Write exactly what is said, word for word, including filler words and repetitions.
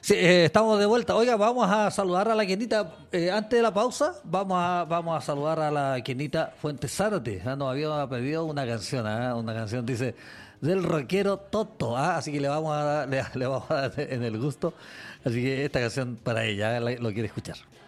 Sí, eh, estamos de vuelta. Oiga, vamos a saludar a la Kenita. Eh, antes de la pausa, vamos a, vamos a saludar a la Kenita Fuentes Zárate. Ah, nos había pedido una canción, ah, una canción, dice, del rockero Toto. Ah, así que le vamos a dar, le, le vamos a dar en el gusto. Así que esta canción para ella, ah, la- lo quiere escuchar.